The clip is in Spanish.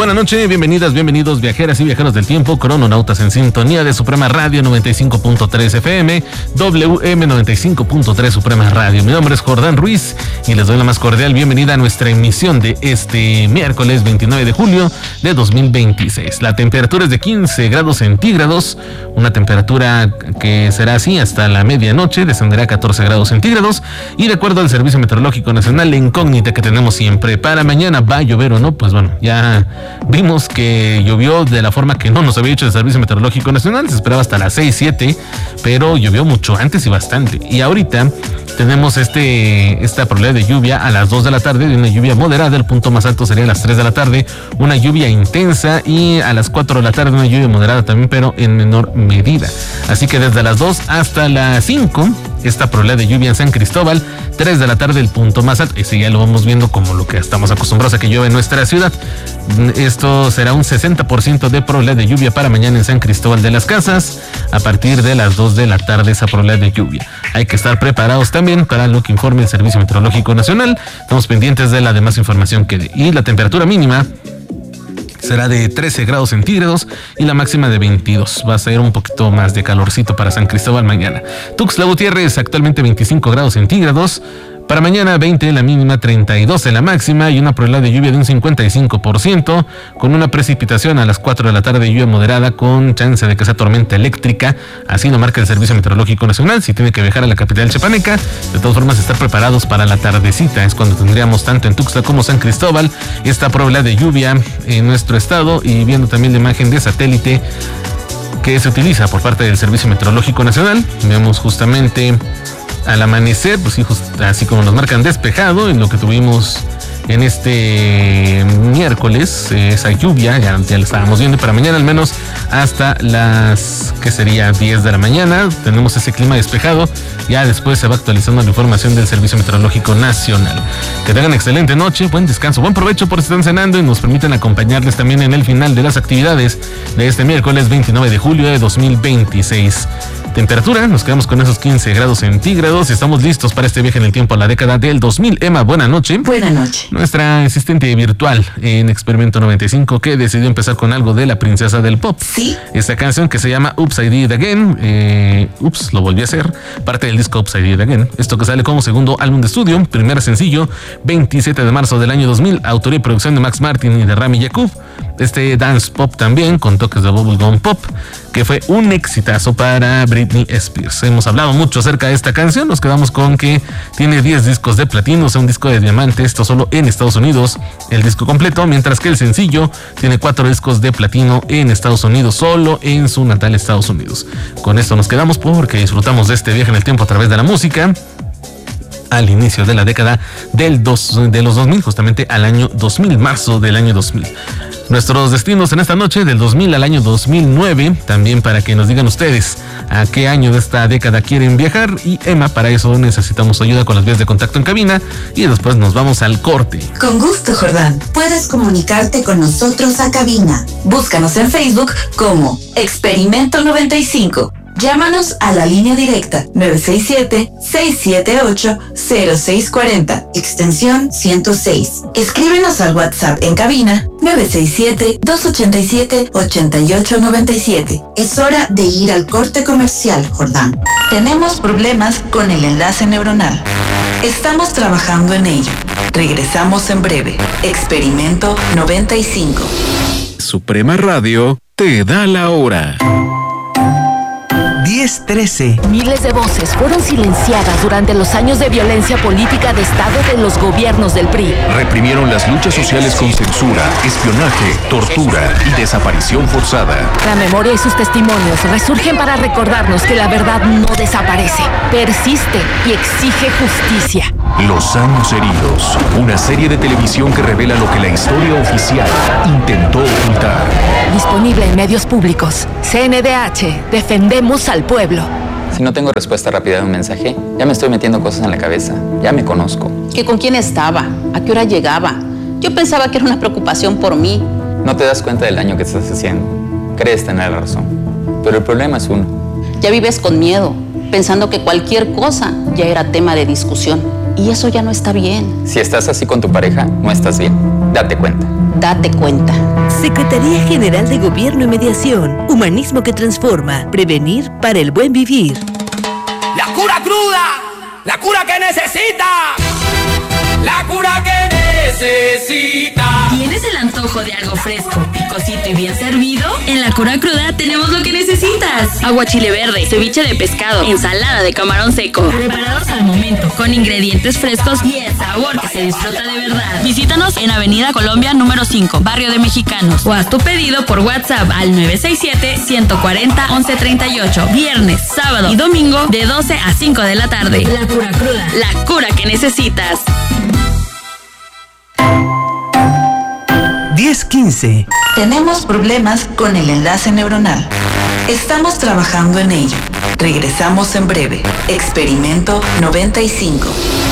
buena noche, bienvenidas, bienvenidos viajeras y viajeros del tiempo, crononautas en sintonía de Suprema Radio 95.3 FM, WM 95.3 Suprema Radio. Mi nombre es Jordán Ruiz y les doy la más cordial bienvenida a nuestra emisión de este miércoles 29 de julio de 2026. La temperatura es de 15 grados centígrados, una temperatura que será así hasta la medianoche, descenderá a 14 grados centígrados y de acuerdo al Servicio Meteorológico Nacional, la incógnita que tenemos siempre, para mañana va a llover o no, pues bueno, ya vimos que llovió de la forma que no nos había dicho el Servicio Meteorológico Nacional, se esperaba hasta las 6, 7, pero llovió mucho antes y bastante. Y ahorita tenemos esta probabilidad de lluvia a las 2 de la tarde, de una lluvia moderada, el punto más alto sería a las 3 de la tarde, una lluvia intensa, y a las 4 de la tarde una lluvia moderada también, pero en menor medida. Así que desde las 2 hasta las 5, esta probabilidad de lluvia en San Cristóbal, 3 de la tarde el punto más alto, ese ya lo vamos viendo como lo que estamos acostumbrados a que llueve en nuestra ciudad. Esto será un 60% de probabilidad de lluvia para mañana en San Cristóbal de las Casas, a partir de las 2 de la tarde esa probabilidad de lluvia. Hay que estar preparados también para lo que informe el Servicio Meteorológico Nacional, estamos pendientes de la demás información que dé. Y la temperatura mínima será de 13 grados centígrados y la máxima de 22. Va a ser un poquito más de calorcito para San Cristóbal mañana. Tuxtla Gutiérrez actualmente 25 grados centígrados. Para mañana 20 la mínima, 32 en la máxima y una probabilidad de lluvia de un 55%, con una precipitación a las 4 de la tarde, lluvia moderada con chance de que sea tormenta eléctrica. Así lo marca el Servicio Meteorológico Nacional. Si tiene que viajar a la capital chiapaneca, de todas formas estar preparados para la tardecita. Es cuando tendríamos tanto en Tuxtla como San Cristóbal esta probabilidad de lluvia en nuestro estado, y viendo también la imagen de satélite que se utiliza por parte del Servicio Meteorológico Nacional, vemos justamente al amanecer, pues sí, así como nos marcan despejado, en lo que tuvimos en este miércoles, esa lluvia, ya la estábamos viendo, para mañana al menos hasta las, que sería 10 de la mañana, tenemos ese clima despejado, ya después se va actualizando la información del Servicio Meteorológico Nacional. Que tengan excelente noche, buen descanso, buen provecho por si están cenando y nos permiten acompañarles también en el final de las actividades de este miércoles 29 de julio de 2026. Temperatura, nos quedamos con esos 15 grados centígrados y estamos listos para este viaje en el tiempo a la década del 2000. Emma, buena noche. Buena noche. Nuestra asistente virtual en Experimento 95, que decidió empezar con algo de la princesa del pop. Sí. Esta canción que se llama Oops, I Did It Again. Lo volví a hacer. Parte del disco Oops, I Did It Again. Esto que sale como segundo álbum de estudio, primer sencillo, 27 de marzo del año 2000. Autoría y producción de Max Martin y de Rami Yacoub. Este dance pop también, con toques de bubblegum pop, que fue un exitazo para Britney Spears. Hemos hablado mucho acerca de esta canción, nos quedamos con que tiene 10 discos de platino, o sea, un disco de diamante, esto solo en Estados Unidos, el disco completo, mientras que el sencillo tiene 4 discos de platino en Estados Unidos, solo en su natal Estados Unidos. Con esto nos quedamos porque disfrutamos de este viaje en el tiempo a través de la música, al inicio de la década de los 2000, justamente al año 2000, marzo del año 2000. Nuestros destinos en esta noche, del 2000 al año 2009, también para que nos digan ustedes a qué año de esta década quieren viajar. Y Emma, para eso necesitamos ayuda con las vías de contacto en cabina y después nos vamos al corte. Con gusto, Jordán. Puedes comunicarte con nosotros a cabina. Búscanos en Facebook como Experimento 95. Llámanos a la línea directa 967-678-0640, extensión 106. Escríbenos al WhatsApp en cabina 967-287-8897. Es hora de ir al corte comercial, Jordán. Tenemos problemas con el enlace neuronal. Estamos trabajando en ello. Regresamos en breve. Experimento 95. Suprema Radio te da la hora. 10:13. Miles de voces fueron silenciadas durante los años de violencia política de Estado de los gobiernos del PRI. Reprimieron las luchas sociales con censura, espionaje, tortura y desaparición forzada. La memoria y sus testimonios resurgen para recordarnos que la verdad no desaparece, persiste y exige justicia. Los años heridos, una serie de televisión que revela lo que la historia oficial intentó ocultar. Disponible en medios públicos. CNDH, defendemos al pueblo. Si no tengo respuesta rápida de un mensaje, ya me estoy metiendo cosas en la cabeza. Ya me conozco. ¿Que con quién estaba? ¿A qué hora llegaba? Yo pensaba que era una preocupación por mí. No te das cuenta del daño que estás haciendo. Crees tener la razón. Pero el problema es uno. Ya vives con miedo, pensando que cualquier cosa ya era tema de discusión. Y eso ya no está bien. Si estás así con tu pareja, no estás bien. Date cuenta. Date cuenta. Secretaría General de Gobierno y Mediación. Humanismo que transforma. Prevenir para el buen vivir. La cura cruda. La cura que necesita. La cura que necesita. ¿Tienes el antojo de algo fresco, picosito y bien servido? En La Cura Cruda tenemos lo que necesitas. Aguachile verde, ceviche de pescado, ensalada de camarón seco. Preparados al momento, con ingredientes frescos y el sabor que se disfruta de verdad. Visítanos en Avenida Colombia número 5, Barrio de Mexicanos. O haz tu pedido por WhatsApp al 967-140-1138. Viernes, sábado y domingo de 12 a 5 de la tarde. La Cura Cruda. La cura que necesitas. 10:15. Tenemos problemas con el enlace neuronal. Estamos trabajando en ello. Regresamos en breve. Experimento 95.